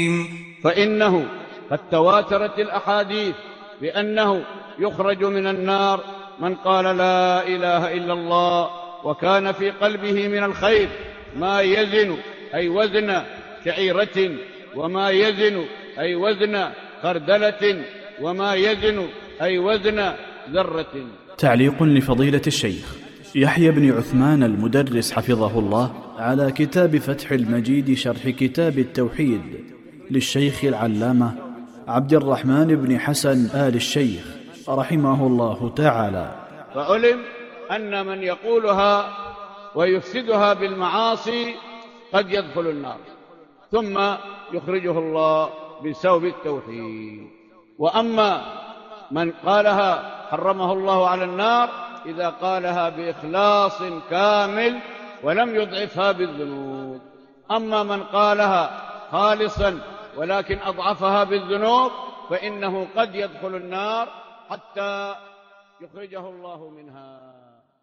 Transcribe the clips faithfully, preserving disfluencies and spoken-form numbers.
فإنه قد تواترت الأحاديث بأنه يخرج من النار من قال لا إله إلا الله وكان في قلبه من الخير ما يزن أي وزن شعيرة، وما يزن أي وزن خردلة، وما يزن أي وزن ذرة. تعليق لفضيلة الشيخ يحيى بن عثمان المدرس حفظه الله على كتاب فتح المجيد شرح كتاب التوحيد للشيخ العلامة عبد الرحمن بن حسن آل الشيخ رحمه الله تعالى. فعلم أن من يقولها ويفسدها بالمعاصي قد يدخل النار ثم يخرجه الله بسبب التوحيد. وأما من قالها حرمه الله على النار إذا قالها بإخلاص كامل ولم يضعفها بالذنوب. أما من قالها خالصا ولكن أضعفها بالذنوب فإنه قد يدخل النار حتى يخرجه الله منها.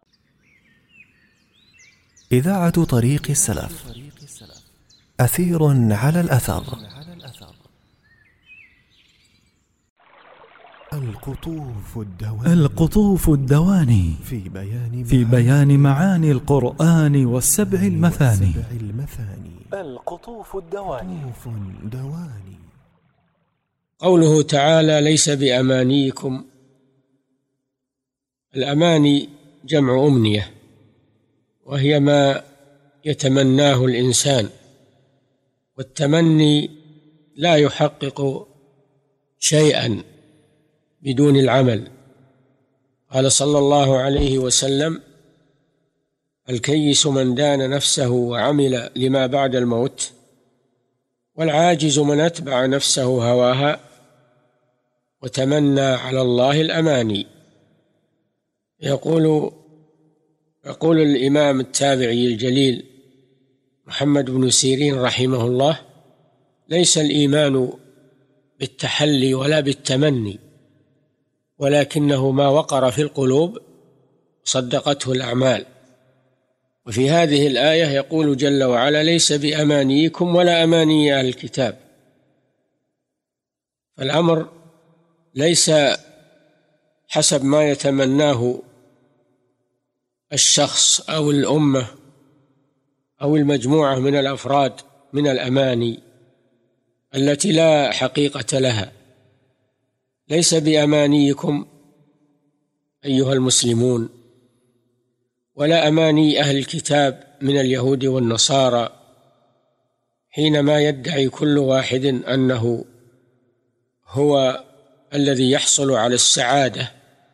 إذاعة طريق السلف، أثير على الأثر. القطوف الدواني, القطوف الدواني في بيان, في بيان معاني القرآن والسبع المثاني. القطوف الدواني. قوله تعالى ليس بأمانيكم. الأماني جمع أمنية، وهي ما يتمناه الإنسان، والتمني لا يحقق شيئا بدون العمل. قال صلى الله عليه وسلم الكيس من دان نفسه وعمل لما بعد الموت، والعاجز من أتبع نفسه هواها وتمنى على الله الأماني. يقول يقول الإمام التابعي الجليل محمد بن سيرين رحمه الله ليس الإيمان بالتحلي ولا بالتمني، ولكنه ما وقر في القلوب صدقته الأعمال. وفي هذه الآية يقول جل وعلا ليس بأمانيكم ولا أماني أهل الكتاب. فالأمر ليس حسب ما يتمناه الشخص أو الأمة أو المجموعة من الأفراد من الأماني التي لا حقيقة لها. ليس بأمانيكم أيها المسلمون ولا أماني أهل الكتاب من اليهود والنصارى، حينما يدعي كل واحد أنه هو الذي يحصل على السعادة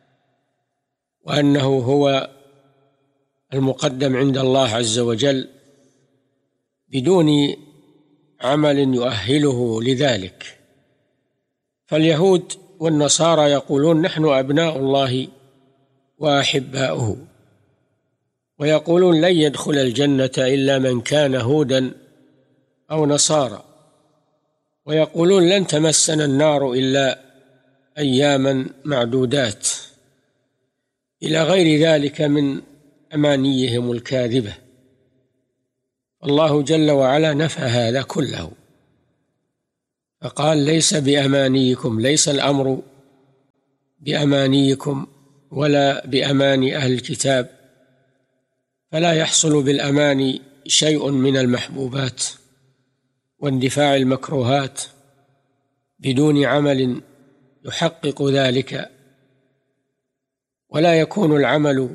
وأنه هو المقدم عند الله عز وجل بدون عمل يؤهله لذلك. فاليهود والنصارى يقولون نحن أبناء الله وأحباؤه، ويقولون لن يدخل الجنة إلا من كان هودا أو نصارى، ويقولون لن تمسنا النار إلا أياما معدودات، إلى غير ذلك من أمانيهم الكاذبة. الله جل وعلا نفى هذا كله فقال ليس بأمانيكم، ليس الأمر بأمانيكم ولا بأماني أهل الكتاب، فلا يحصل بالأماني شيء من المحبوبات واندفاع المكروهات بدون عمل يحقق ذلك، ولا يكون العمل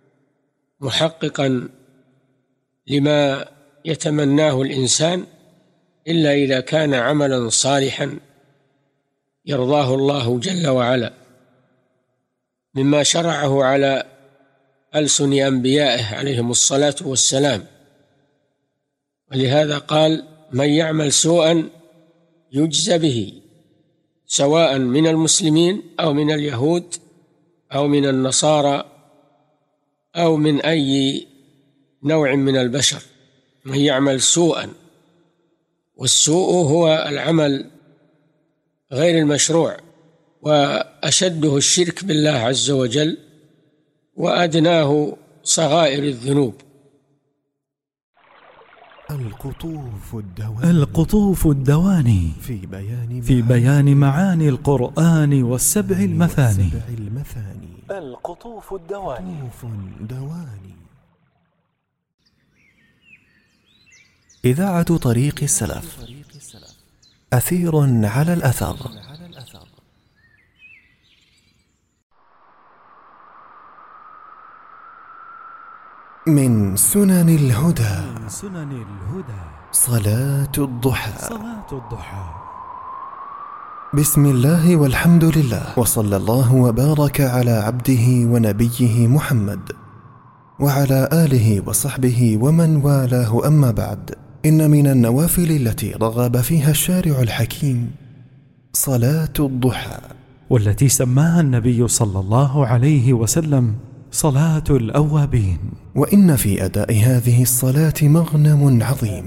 محققا لما يتمناه الإنسان إلا إذا كان عملا صالحا يرضاه الله جل وعلا مما شرعه على ألسن أنبيائه عليهم الصلاة والسلام. ولهذا قال من يعمل سوءا يجزى به، سواء من المسلمين أو من اليهود أو من النصارى أو من أي نوع من البشر. من يعمل سوءا، والسوء هو العمل غير المشروع، وأشده الشرك بالله عز وجل، وأدناه صغائر الذنوب. القطوف الدواني القطوف الدواني في بيان في بيان معاني القرآن والسبع المثاني. القطوف الدواني دواني. إذاعة طريق السلف، أثير على الأثر. من سنن الهدى سنن الهدى صلاة الضحى. صلاة الضحى. بسم الله والحمد لله، وصلى الله وبارك على عبده ونبيه محمد وعلى آله وصحبه ومن والاه، أما بعد. إن من النوافل التي رغب فيها الشارع الحكيم صلاة الضحى، والتي سماها النبي صلى الله عليه وسلم صلاة الأوابين. وإن في أداء هذه الصلاة مغنم عظيم.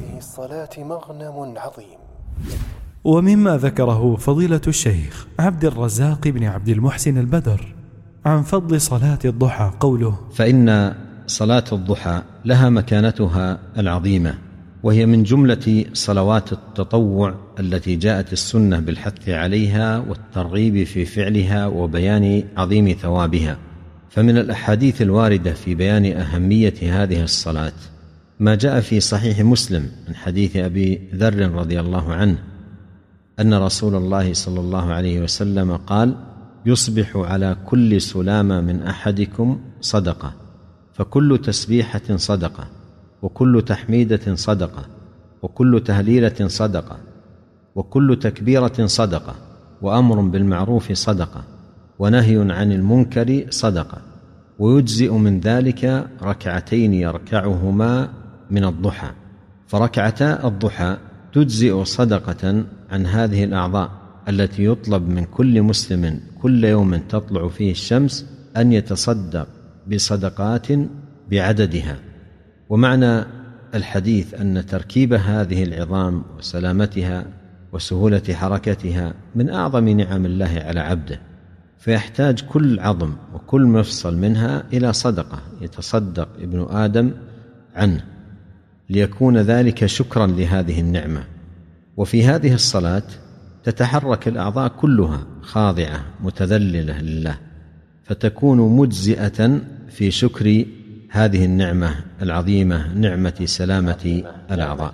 ومما ذكره فضيلة الشيخ عبد الرزاق بن عبد المحسن البدر عن فضل صلاة الضحى قوله: فإن صلاة الضحى لها مكانتها العظيمة، وهي من جملة صلوات التطوع التي جاءت السنة بالحث عليها والترغيب في فعلها وبيان عظيم ثوابها. فمن الأحاديث الواردة في بيان أهمية هذه الصلاة ما جاء في صحيح مسلم من حديث أبي ذر رضي الله عنه أن رسول الله صلى الله عليه وسلم قال: يصبح على كل سلامة من أحدكم صدقة، فكل تسبيحة صدقة، وكل تحميدة صدقة، وكل تهليلة صدقة، وكل تكبيرة صدقة، وأمر بالمعروف صدقة، ونهي عن المنكر صدقة، ويجزئ من ذلك ركعتين يركعهما من الضحى. فركعتا الضحى تجزئ صدقة عن هذه الأعضاء التي يطلب من كل مسلم كل يوم تطلع فيه الشمس أن يتصدق بصدقات بعددها. ومعنى الحديث أن تركيب هذه العظام وسلامتها وسهولة حركتها من أعظم نعم الله على عبده، فيحتاج كل عظم وكل مفصل منها إلى صدقة يتصدق ابن آدم عنه، ليكون ذلك شكرا لهذه النعمة. وفي هذه الصلاة تتحرك الأعضاء كلها خاضعة متذللة لله، فتكون مجزئة في شكر هذه النعمة العظيمة، نعمة سلامة الأعضاء.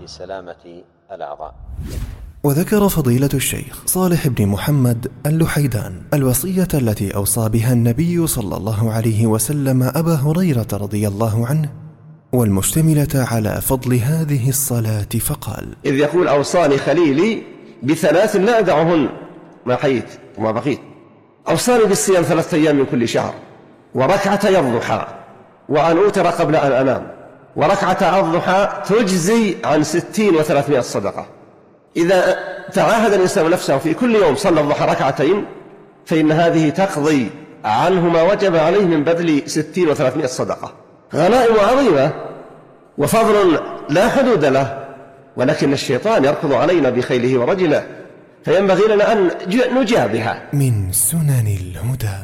وذكر فضيلة الشيخ صالح بن محمد اللحيدان الوصية التي أوصى بها النبي صلى الله عليه وسلم أبا هريرة رضي الله عنه، والمشتملة على فضل هذه الصلاة، فقال: إذ يقول: أوصاني خليلي بثلاث لا أدعهن ما حييت وما بقيت. أوصاني بالصيام ثلاثة أيام من كل شهر، وركعتي الضحى، وأن أوتر قبل أن أنام. وركعة الضحى تجزي عن ستين وثلاثمائة صدقة. إذا تعاهد الإنسان نفسه في كل يوم صلى الضحى ركعتين، فإن هذه تقضي عنه ما وجب عليه من بذل ستين وثلاثمائة صدقة. غنائم عظيمة وفضل لا حدود له، ولكن الشيطان يركض علينا بخيله ورجله، فينبغي لنا أن نجابها. من سنن الهدى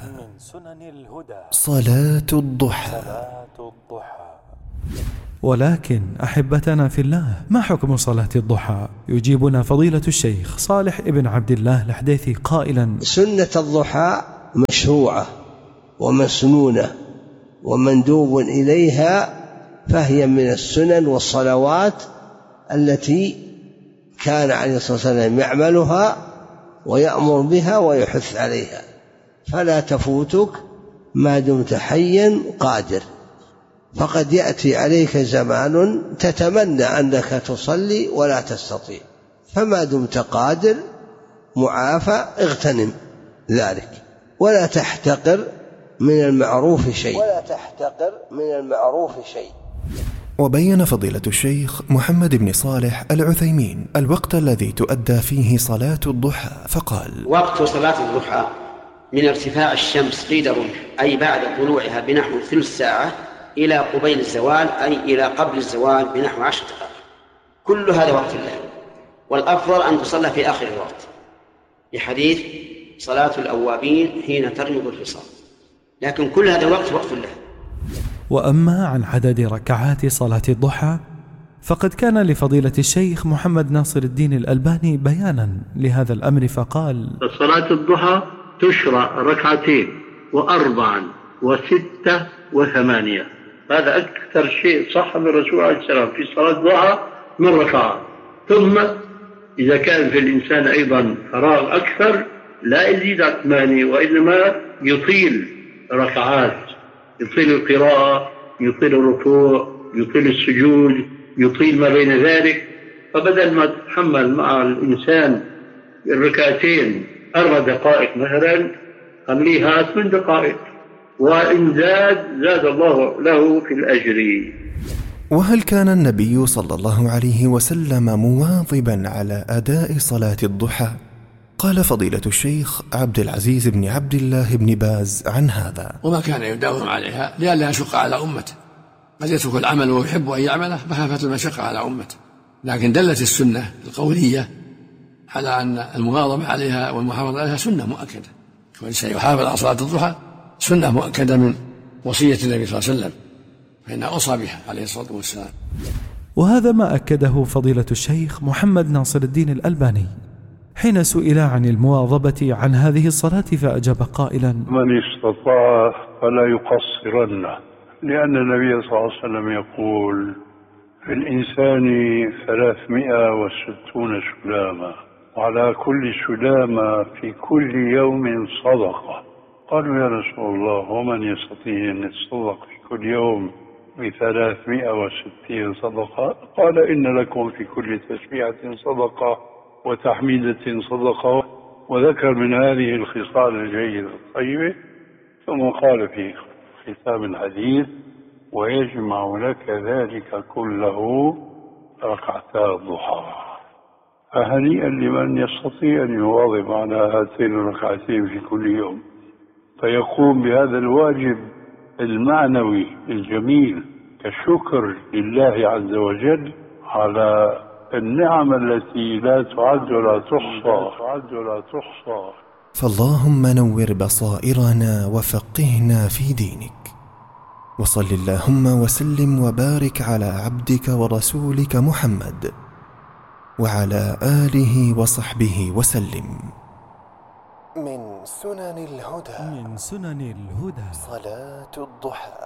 صلاة الضحى. ولكن أحبتنا في الله، ما حكم صلاة الضحى؟ يجيبنا فضيلة الشيخ صالح ابن عبد الله الحديثي قائلا: سنة الضحى مشروعة ومسنونة ومندوب إليها، فهي من السنن والصلوات التي كان عليه الصلاة والسلام يعملها ويأمر بها ويحث عليها، فلا تفوتك ما دمت حيا قادر. فقد يأتي عليك زمان تتمنى أنك تصلي ولا تستطيع، فما دمت قادر معافى اغتنم ذلك، ولا تحتقر من المعروف شيء ولا تحتقر من المعروف شيء. وبين فضيلة الشيخ محمد بن صالح العثيمين الوقت الذي تؤدى فيه صلاة الضحى، فقال: وقت صلاة الضحى من ارتفاع الشمس قيد الرمح، أي بعد طلوعها بنحو ثلث ساعة، إلى قبيل الزوال، أي إلى قبل الزوال بنحو عشر دقائق. كل هذا وقت الله، والأفضل أن تصلى في آخر الوقت، لحديث صلاة الأوابين حين ترمض الفصال، لكن كل هذا الوقت وقت الله. وأما عن عدد ركعات صلاة الضحى فقد كان لفضيلة الشيخ محمد ناصر الدين الألباني بيانا لهذا الأمر فقال: صلاة الضحى تشرع ركعتين وأربعا وستة وثمانية، هذا أكثر شيء صح من الرسول عليه السلام في صلاة الضحى من ركعات. ثم إذا كان في الإنسان أيضا فراغ أكثر لا يزيد على ثمانية، وإنما يطيل ركعات، يطيل القراءة، يطيل الركوع، يطيل السجود، يطيل ما بين ذلك. فبدل ما تتحمل مع الإنسان الركعتين أربع دقائق مثلا، خليها ثمان دقائق، وإن زاد زاد الله له في الأجر. وهل كان النبي صلى الله عليه وسلم مواظبا على أداء صلاة الضحى؟ قال فضيلة الشيخ عبد العزيز بن عبد الله بن باز عن هذا: وما كان يداوم عليها لئلا يشق على أمته، قد يترك العمل ويحب أن يعمله مخافة المشقة على أمته، لكن دلت السنة القولية على أن المواظبة عليها والمحافظة عليها سنة مؤكدة، والإنسان يحافظ على صلاة الضحى سنة مؤكدة من وصية النبي صلى الله عليه وسلم، فإنها أوصى بها عليه الصلاة والسلام. وهذا ما أكده فضيلة الشيخ محمد ناصر الدين الألباني حين سئل عن المواظبة عن هذه الصلاة فأجاب قائلا: من استطاع فلا يقصرن، لأن النبي صلى الله عليه وسلم يقول: في الإنسان ثلاثمائة وستون سلامة، وعلى كل سلامة في كل يوم صدقة. قالوا: يا رسول الله، ومن يستطيع أن يتصدق في كل يوم بثلاثمائة وستين صدقة؟ قال: إن لكم في كل تسبيحة صدقة وتحميدة صدقة، وذكر من هذه الخصال الجيدة الطيبة، ثم قال في ختام الحديث: ويجمع لك ذلك كله ركعتا الضحى. فهنيئا لمن يستطيع أن يواظب على هاتين الركعتين في كل يوم، فيقوم بهذا الواجب المعنوي الجميل كشكر لله عز وجل على النعم التي لا تعد ولا تحصى. فاللهم نور بصائرنا وفقهنا في دينك، وصل اللهم وسلم وبارك على عبدك ورسولك محمد وعلى آله وصحبه وسلم. من سنن الهدى من سنن الهدى صلاة الضحى.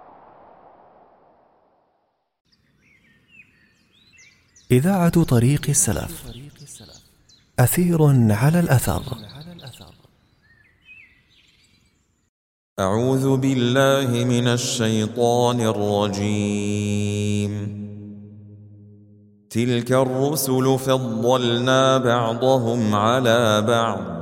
إذاعة طريق السلف، أثير على الأثر. أعوذ بالله من الشيطان الرجيم. تلك الرسل فضلنا بعضهم على بعض